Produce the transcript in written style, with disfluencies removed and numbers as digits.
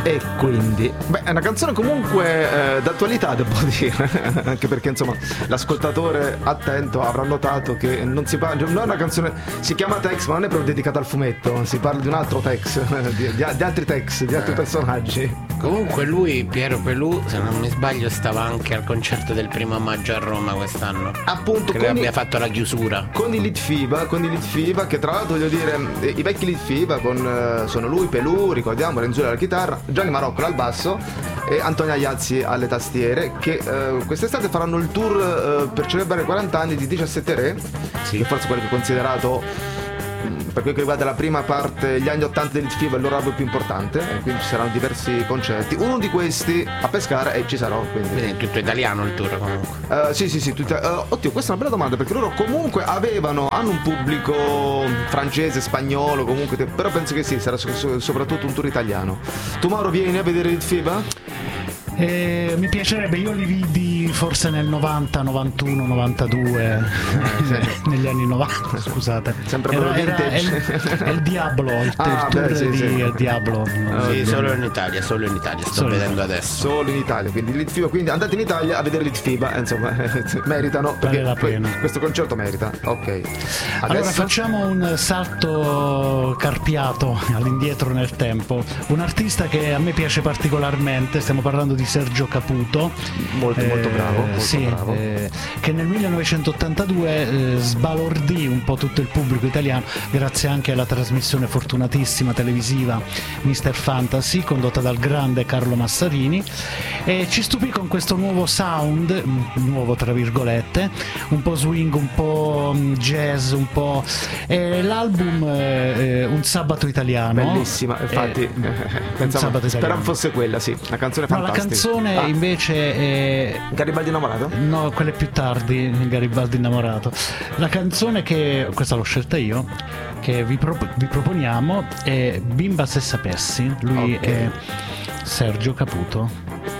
E quindi, è una canzone comunque d'attualità, devo dire, anche perché insomma l'ascoltatore attento avrà notato che non si parla, non è una canzone, si chiama Tex ma non è proprio dedicata al fumetto, si parla di un altro Tex, di altri Tex, di altri personaggi. Comunque lui, Piero Pelù, se non mi sbaglio, stava anche al concerto del 1° maggio a Roma quest'anno. Appunto, che abbia fatto la chiusura. Con i Litfiba, che tra l'altro voglio dire, i vecchi Litfiba sono lui, Pelù, ricordiamo, Renzulli alla chitarra, Gianni Marocco al basso e Antonio Iazzi alle tastiere, che quest'estate faranno il tour per celebrare i 40 anni di 17 Re, che forse è quello che è considerato, per quel che riguarda la prima parte, gli anni 80 del Litfiba, il loro album più importante, e quindi ci saranno diversi concerti. Uno di questi a Pescara e ci sarò. Quindi è tutto italiano il tour comunque. Sì, oddio, questa è una bella domanda, perché loro comunque hanno un pubblico francese, spagnolo, comunque, però penso che sì, sarà soprattutto un tour italiano. Tu Mauro vieni a vedere Litfiba? Mi piacerebbe, io li vidi forse nel 90, 91, 92, negli anni 90, scusate. Sempre è il Diablo, il tour di Diablo. Sì, solo in Italia, sto vedendo adesso. Solo in Italia, quindi Litfiba, quindi andate in Italia a vedere Litfiba, insomma, meritano, perché vale la pena. Questo concerto merita. Ok. Allora facciamo un salto carpiato all'indietro nel tempo. Un artista che a me piace particolarmente, stiamo parlando di Sergio Caputo, molto bravo, bravo. Che nel 1982 sbalordì un po' tutto il pubblico italiano grazie anche alla trasmissione fortunatissima televisiva Mr. Fantasy, condotta dal grande Carlo Massarini, e ci stupì con questo nuovo sound, nuovo tra virgolette, un po' swing, un po' jazz, un po', l'album Un sabato italiano, bellissima, infatti speravo fosse quella, sì, una canzone fantastica. La canzone invece è Garibaldi innamorato? No, quella è più tardi, Garibaldi innamorato. La canzone che, questa l'ho scelta io, che vi proponiamo è Bimba se sapessi. Lui è Sergio Caputo.